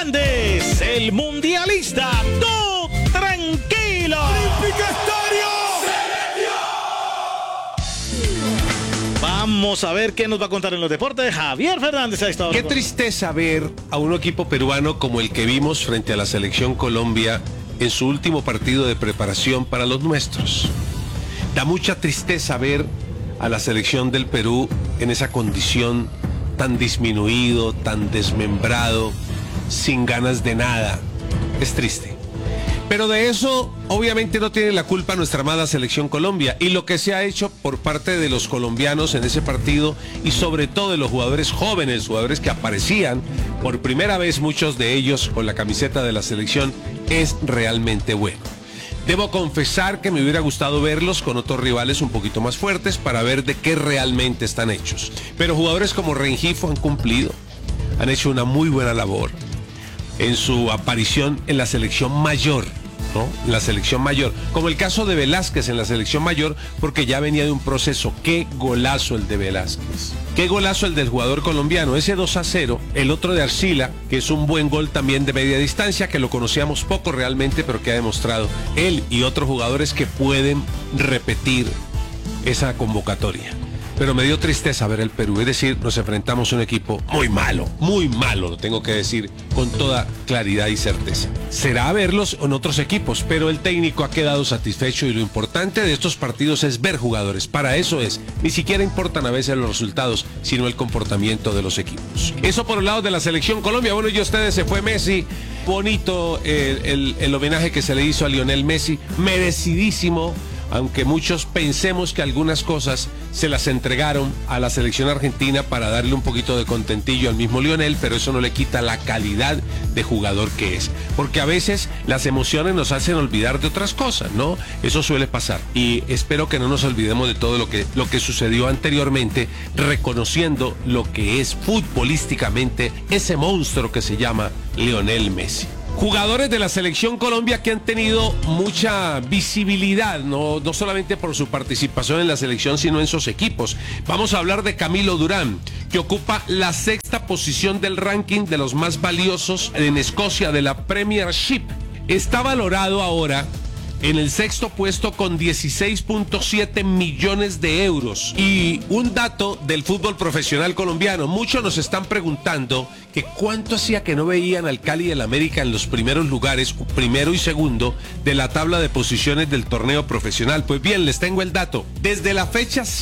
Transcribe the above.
Fernández, el mundialista. ¡Tú tranquilo! ¡Olímpico Estadio! Vamos a ver qué nos va a contar en los deportes Javier Fernández a esta hora. Qué tristeza ver a un equipo peruano como el que vimos frente a la selección Colombia en su último partido de preparación para los nuestros. Da mucha tristeza ver a la selección del Perú en esa condición tan disminuido, tan desmembrado, sin ganas de nada. Es triste. Pero de eso obviamente no tiene la culpa nuestra amada selección Colombia y lo que se ha hecho por parte de los colombianos en ese partido y sobre todo de los jugadores jóvenes, jugadores que aparecían por primera vez, muchos de ellos con la camiseta de la selección, es realmente bueno. Debo confesar que me hubiera gustado verlos con otros rivales un poquito más fuertes para ver de qué realmente están hechos. Pero jugadores como Rengifo han cumplido, han hecho una muy buena labor en su aparición en la selección mayor, ¿no? La selección mayor, como el caso de Velázquez en la selección mayor, porque ya venía de un proceso. Qué golazo el de Velázquez, qué golazo el del jugador colombiano, ese 2-0, el otro de Arcila, que es un buen gol también de media distancia, que lo conocíamos poco realmente, pero que ha demostrado él y otros jugadores que pueden repetir esa convocatoria. Pero me dio tristeza ver el Perú, es decir, nos enfrentamos a un equipo muy malo, lo tengo que decir con toda claridad y certeza. Será verlos en otros equipos, pero el técnico ha quedado satisfecho y lo importante de estos partidos es ver jugadores, para eso es, ni siquiera importan a veces los resultados, sino el comportamiento de los equipos. Eso por el lado de la selección Colombia. Bueno, y ustedes, se fue Messi, bonito el homenaje que se le hizo a Lionel Messi, merecidísimo. Aunque muchos pensemos que algunas cosas se las entregaron a la selección argentina para darle un poquito de contentillo al mismo Lionel, pero eso no le quita la calidad de jugador que es. Porque a veces las emociones nos hacen olvidar de otras cosas, ¿no? Eso suele pasar. Y espero que no nos olvidemos de todo lo que sucedió anteriormente, reconociendo lo que es futbolísticamente ese monstruo que se llama Lionel Messi. Jugadores de la selección Colombia que han tenido mucha visibilidad, no solamente por su participación en la selección, sino en sus equipos. Vamos a hablar de Camilo Durán, que ocupa la 6ª posición del ranking de los más valiosos en Escocia de la Premiership. Está valorado ahora en el 6º puesto con 16.7 millones de euros. Y un dato del fútbol profesional colombiano, muchos nos están preguntando que cuánto hacía que no veían al Cali del América en los primeros lugares, primero y segundo, de la tabla de posiciones del torneo profesional. Pues bien, les tengo el dato. Desde la fecha